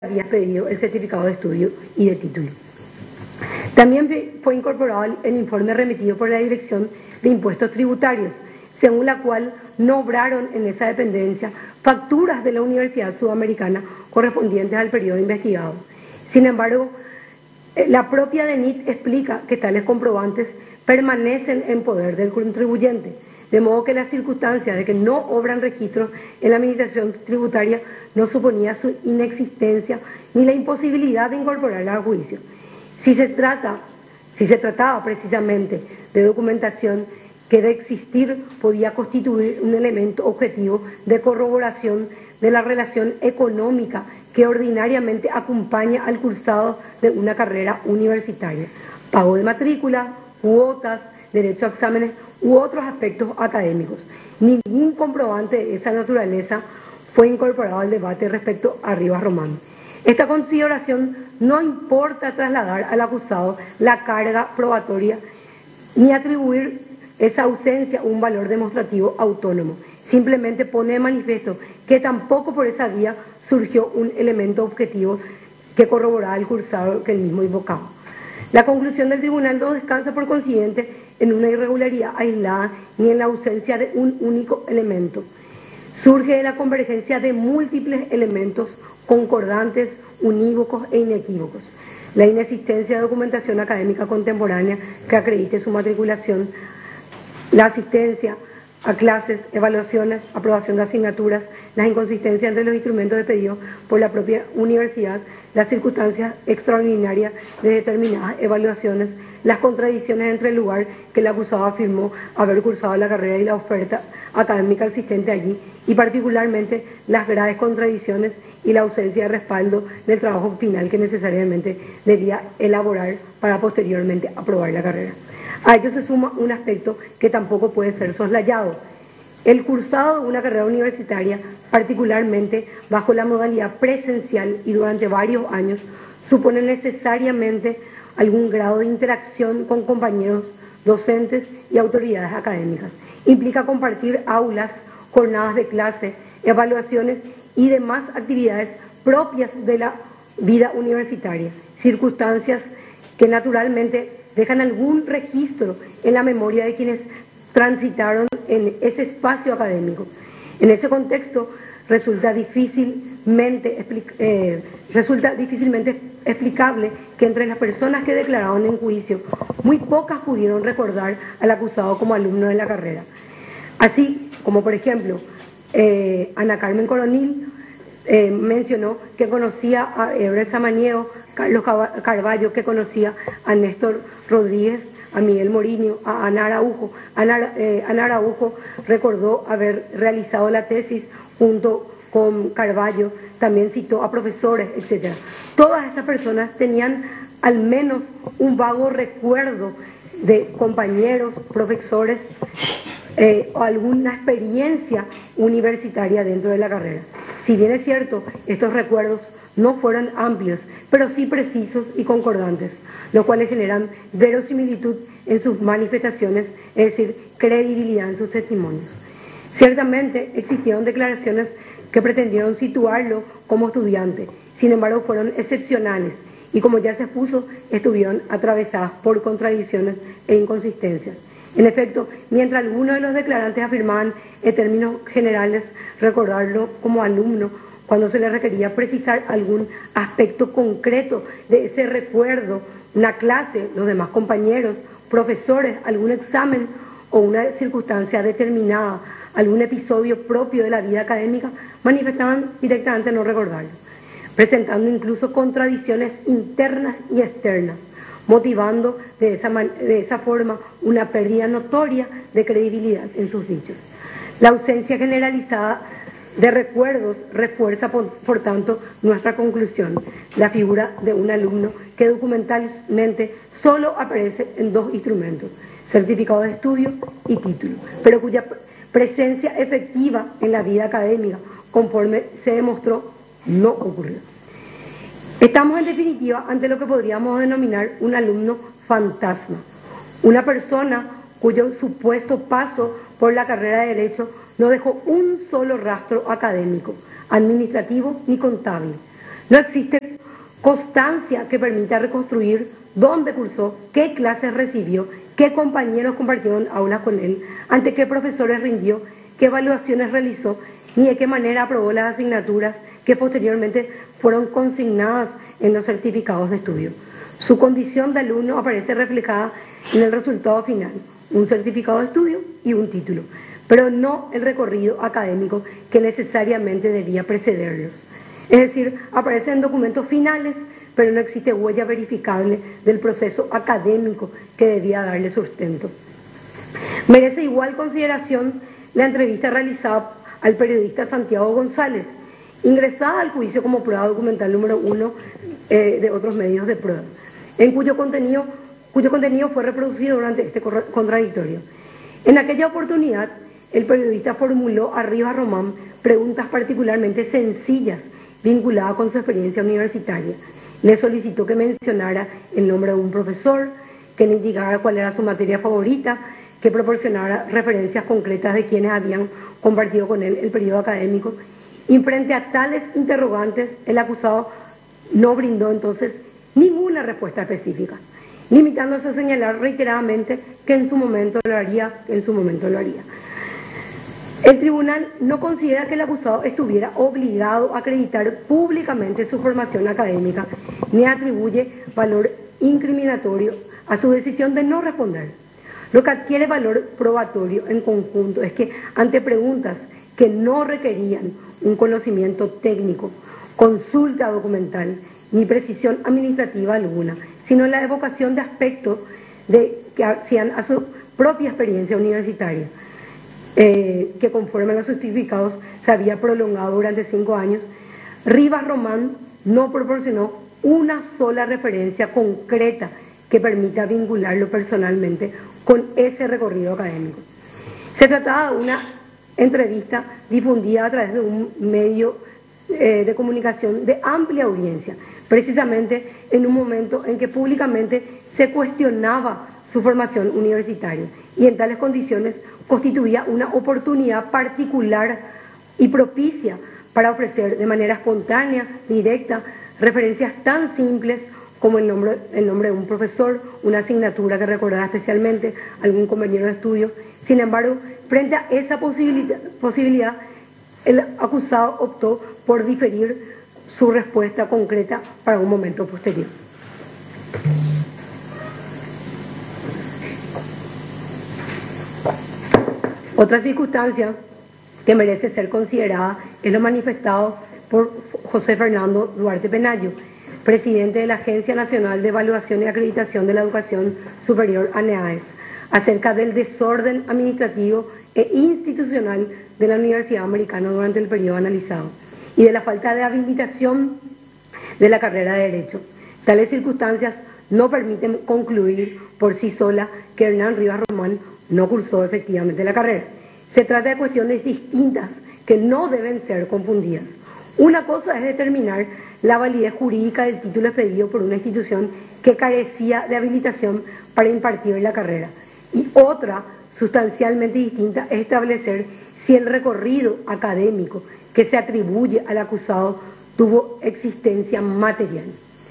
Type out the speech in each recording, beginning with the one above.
había pedido el certificado de estudio y de título. También fue incorporado el informe remitido por la Dirección de Impuestos Tributarios, según la cual no obraron en esa dependencia facturas de la Universidad Sudamericana correspondientes al periodo investigado. Sin embargo, la propia DENIT explica que tales comprobantes permanecen en poder del contribuyente, de modo que la circunstancia de que no obran registros en la administración tributaria no suponía su inexistencia ni la imposibilidad de incorporarla a juicio. Si se trataba precisamente de documentación que de existir podía constituir un elemento objetivo de corroboración de la relación económica que ordinariamente acompaña al cursado de una carrera universitaria, pago de matrícula, cuotas, derecho a exámenes u otros aspectos académicos. Ningún comprobante de esa naturaleza fue incorporado al debate respecto a Rivas Román. Esta consideración no importa trasladar al acusado la carga probatoria ni atribuir esa ausencia un valor demostrativo autónomo. Simplemente pone de manifiesto que tampoco por esa vía surgió un elemento objetivo que corroborara el cursado que el mismo invocaba. La conclusión del tribunal no descansa por consiguiente en una irregularidad aislada ni en la ausencia de un único elemento. Surge de la convergencia de múltiples elementos concordantes, unívocos e inequívocos. La inexistencia de documentación académica contemporánea que acredite su matriculación, la asistencia a clases, evaluaciones, aprobación de asignaturas, las inconsistencias entre los instrumentos de pedido por la propia universidad, las circunstancias extraordinarias de determinadas evaluaciones, las contradicciones entre el lugar que el acusado afirmó haber cursado la carrera y la oferta académica existente allí, y particularmente las graves contradicciones y la ausencia de respaldo del trabajo final que necesariamente debía elaborar para posteriormente aprobar la carrera. A ello se suma un aspecto que tampoco puede ser soslayado. El cursado de una carrera universitaria, particularmente bajo la modalidad presencial y durante varios años, supone necesariamente algún grado de interacción con compañeros, docentes y autoridades académicas. Implica compartir aulas, jornadas de clase, evaluaciones y demás actividades propias de la vida universitaria, circunstancias que naturalmente dejan algún registro en la memoria de quienes transitaron en ese espacio académico. En ese contexto resulta difícilmente explicable que entre las personas que declararon en juicio, muy pocas pudieron recordar al acusado como alumno de la carrera. Así como, por ejemplo, Ana Carmen Coronil mencionó que conocía a Ebre Samaniego, Carlos Carballo, que conocía a Néstor Rodríguez, a Miguel Moriño, a Ana Araujo. Ana Araujo recordó haber realizado la tesis junto con Carballo, también citó a profesores, etc. Todas estas personas tenían al menos un vago recuerdo de compañeros, profesores o alguna experiencia universitaria dentro de la carrera. Si bien es cierto, estos recuerdos no fueron amplios, pero sí precisos y concordantes, los cuales generan verosimilitud en sus manifestaciones, es decir, credibilidad en sus testimonios. Ciertamente existieron declaraciones que pretendieron situarlo como estudiante, sin embargo fueron excepcionales y, como ya se expuso, estuvieron atravesadas por contradicciones e inconsistencias. En efecto, mientras algunos de los declarantes afirmaban en términos generales recordarlo como alumno, cuando se le requería precisar algún aspecto concreto de ese recuerdo, una clase, los demás compañeros, profesores, algún examen o una circunstancia determinada, algún episodio propio de la vida académica, manifestaban directamente no recordarlo, presentando incluso contradicciones internas y externas, motivando de esa forma una pérdida notoria de credibilidad en sus dichos. La ausencia generalizada de recuerdos refuerza, por tanto, nuestra conclusión, la figura de un alumno que documentalmente solo aparece en dos instrumentos, certificado de estudio y título, pero cuya presencia efectiva en la vida académica, conforme se demostró, no ocurrió. Estamos, en definitiva, ante lo que podríamos denominar un alumno fantasma, una persona cuyo supuesto paso por la carrera de Derecho no dejó un solo rastro académico, administrativo ni contable, No existe constancia que permita reconstruir dónde cursó, qué clases recibió, qué compañeros compartieron aulas con él, ante qué profesores rindió, qué evaluaciones realizó, ni de qué manera aprobó las asignaturas que posteriormente fueron consignadas en los certificados de estudio. Su condición de alumno aparece reflejada en el resultado final, un certificado de estudio y un título, pero no el recorrido académico que necesariamente debía precederlos. Es decir, aparecen documentos finales, pero no existe huella verificable del proceso académico que debía darle sustento. Merece igual consideración la entrevista realizada al periodista Santiago González, ingresada al juicio como prueba documental número 1 de otros medios de prueba, en cuyo contenido fue reproducido durante este contradictorio. En aquella oportunidad, el periodista formuló a Rivas Román preguntas particularmente sencillas vinculadas con su experiencia universitaria. Le solicitó que mencionara el nombre de un profesor, que le indicara cuál era su materia favorita, que proporcionara referencias concretas de quienes habían compartido con él el periodo académico. Y frente a tales interrogantes, el acusado no brindó entonces ninguna respuesta específica, limitándose a señalar reiteradamente que en su momento lo haría, El tribunal no considera que el acusado estuviera obligado a acreditar públicamente su formación académica, ni atribuye valor incriminatorio a su decisión de no responder. Lo que adquiere valor probatorio en conjunto es que ante preguntas que no requerían un conocimiento técnico, consulta documental, ni precisión administrativa alguna, sino la evocación de aspectos que hacían a su propia experiencia universitaria, que conforme a los certificados se había prolongado durante 5 años, Rivas Román no proporcionó una sola referencia concreta que permita vincularlo personalmente con ese recorrido académico. Se trataba de una entrevista difundida a través de un medio de comunicación de amplia audiencia, precisamente en un momento en que públicamente se cuestionaba su formación universitaria, y en tales condiciones constituía una oportunidad particular y propicia para ofrecer de manera espontánea, directa, referencias tan simples como el nombre de un profesor, una asignatura que recordaba especialmente algún compañero de estudio. Sin embargo, frente a esa posibilidad, el acusado optó por diferir su respuesta concreta para un momento posterior. Otra circunstancia que merece ser considerada es lo manifestado por José Fernando Duarte Penayo, presidente de la Agencia Nacional de Evaluación y Acreditación de la Educación Superior, ANEAES, acerca del desorden administrativo e institucional de la Universidad Americana durante el periodo analizado y de la falta de habilitación de la carrera de Derecho. Tales circunstancias no permiten concluir por sí sola que Hernán Rivas Román no cursó efectivamente la carrera. Se trata de cuestiones distintas que no deben ser confundidas. Una cosa es determinar la validez jurídica del título expedido por una institución que carecía de habilitación para impartir la carrera, y otra, sustancialmente distinta, es establecer si el recorrido académico que se atribuye al acusado tuvo existencia material.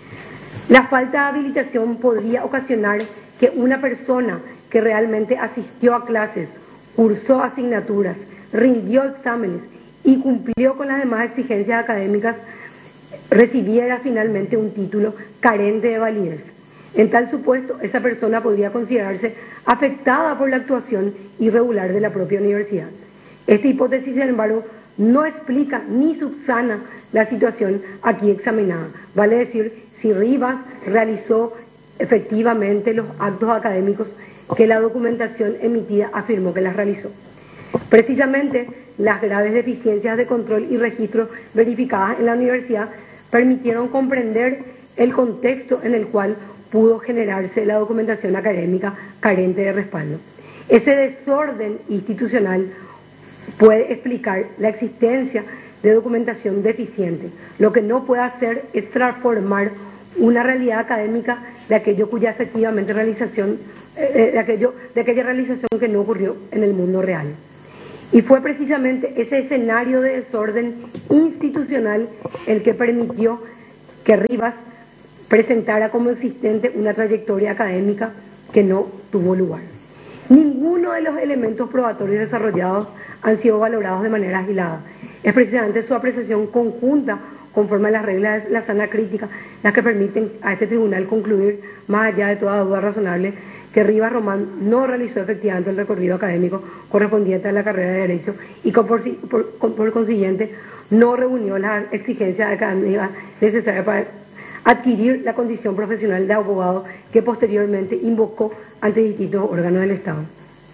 La falta de habilitación podría ocasionar que una persona que realmente asistió a clases, cursó asignaturas, rindió exámenes y cumplió con las demás exigencias académicas, recibiera finalmente un título carente de validez. En tal supuesto, esa persona podría considerarse afectada por la actuación irregular de la propia universidad. Esta hipótesis, sin embargo, no explica ni subsana la situación aquí examinada. Vale decir, si Rivas realizó efectivamente los actos académicos que la documentación emitida afirmó que las realizó. Precisamente, las graves deficiencias de control y registro verificadas en la universidad permitieron comprender el contexto en el cual pudo generarse la documentación académica carente de respaldo. Ese desorden institucional puede explicar la existencia de documentación deficiente. Lo que no puede hacer es transformar una realidad académica de aquello cuya efectivamente realización, de aquella realización que no ocurrió en el mundo real. Y fue precisamente ese escenario de desorden institucional el que permitió que Rivas presentara como existente una trayectoria académica que no tuvo lugar. Ninguno de los elementos probatorios desarrollados han sido valorados de manera aislada. Es precisamente su apreciación conjunta, conforme a las reglas de la sana crítica, las que permiten a este tribunal concluir, más allá de toda duda razonable, que Rivas Román no realizó efectivamente el recorrido académico correspondiente a la carrera de Derecho y que por consiguiente no reunió las exigencias académicas necesarias para adquirir la condición profesional de abogado que posteriormente invocó ante distintos órganos del Estado.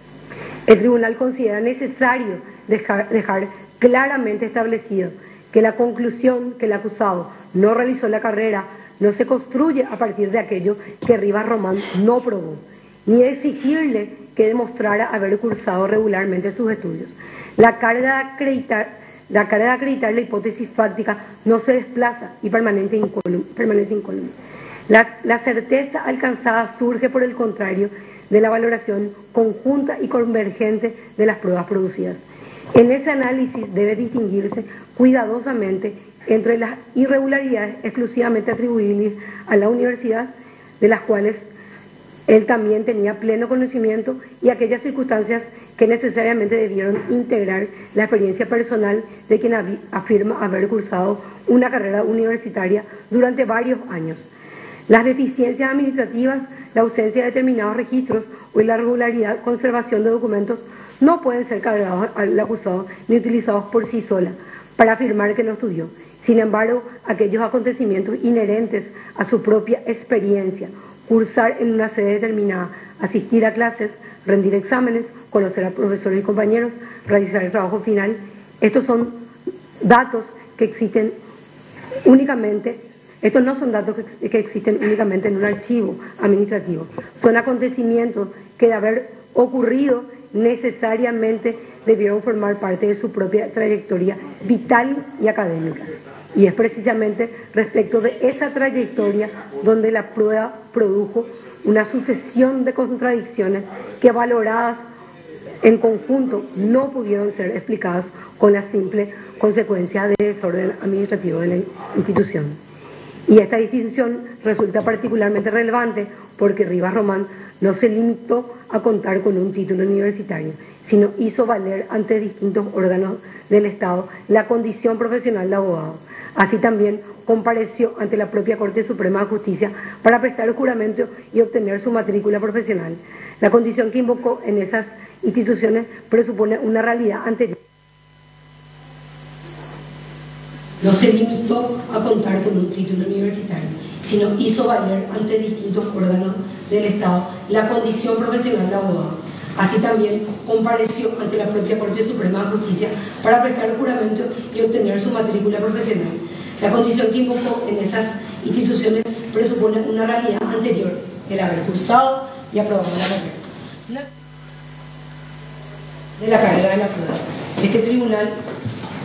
El tribunal considera necesario dejar claramente establecido que la conclusión que el acusado no realizó la carrera no se construye a partir de aquello que Rivas Román no probó, ni exigirle que demostrara haber cursado regularmente sus estudios. La carga de acreditar la hipótesis fáctica no se desplaza y permanece incólume. La certeza alcanzada surge, por el contrario, de la valoración conjunta y convergente de las pruebas producidas. En ese análisis debe distinguirse cuidadosamente entre las irregularidades exclusivamente atribuibles a la universidad, de las cuales él también tenía pleno conocimiento, y aquellas circunstancias que necesariamente debieron integrar la experiencia personal de quien afirma haber cursado una carrera universitaria durante varios años. Las deficiencias administrativas, la ausencia de determinados registros o la irregularidad conservación de documentos no pueden ser cargados al acusado ni utilizados por sí sola para afirmar que no estudió. Sin embargo, aquellos acontecimientos inherentes a su propia experiencia, cursar en una sede determinada, asistir a clases, rendir exámenes, conocer a profesores y compañeros, realizar el trabajo final, estos son datos que existen únicamente. Estos no son datos que existen únicamente en un archivo administrativo, son acontecimientos que de haber ocurrido necesariamente debieron formar parte de su propia trayectoria vital y académica. Y es precisamente respecto de esa trayectoria donde la prueba produjo una sucesión de contradicciones que, valoradas en conjunto, no pudieron ser explicadas con la simple consecuencia de desorden administrativo de la institución. Y esta distinción resulta particularmente relevante porque Rivas Román no se limitó a contar con un título universitario, sino hizo valer ante distintos órganos del Estado la condición profesional de abogado. Así también compareció ante la propia Corte Suprema de Justicia para prestar el juramento y obtener su matrícula profesional. La condición que invocó en esas instituciones presupone una realidad anterior. No se limitó a contar con un título universitario, sino hizo valer ante distintos órganos del Estado la condición profesional de abogado. Así también compareció ante la propia Corte Suprema de Justicia para prestar el juramento y obtener su matrícula profesional. La condición que invocó en esas instituciones presupone una realidad anterior, el haber cursado y aprobado la carrera. De la carrera de la prueba. Este tribunal